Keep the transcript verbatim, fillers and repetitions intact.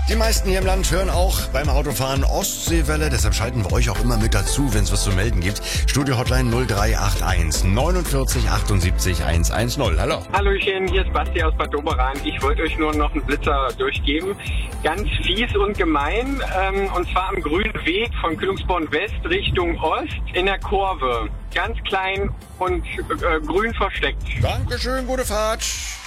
Die meisten hier im Land hören auch beim Autofahren Ostseewelle, deshalb schalten wir euch auch immer mit dazu, wenn es was zu melden gibt. Studio-Hotline null drei acht eins neunundvierzig achtundsiebzig hundertzehn. Hallo. Hallöchen, hier ist Basti aus Bad Doberan. Ich wollte euch nur noch einen Blitzer durchgeben. Ganz fies und gemein, ähm, und zwar am grünen Weg von Kühlungsborn West Richtung Ost in der Kurve. Ganz klein und äh, grün versteckt. Dankeschön, gute Fahrt.